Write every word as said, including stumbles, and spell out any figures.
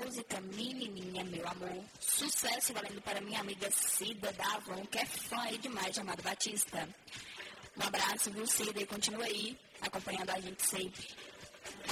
música Menininha, Meu Amor. Sucesso valendo para minha amiga Cida da Avon, que é fã aí demais de Amado Batista. Um abraço, viu, Cida? E continua aí, acompanhando a gente sempre.